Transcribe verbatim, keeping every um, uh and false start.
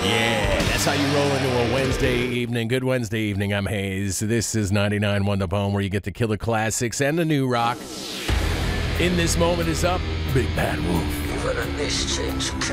Yeah, that's how you roll into a Wednesday evening. Good Wednesday evening. I'm Hayes. This is ninety-nine point one The Bone, where you get the killer classics and the new rock. In This Moment is up, Big Bad Wolf. Even in this change,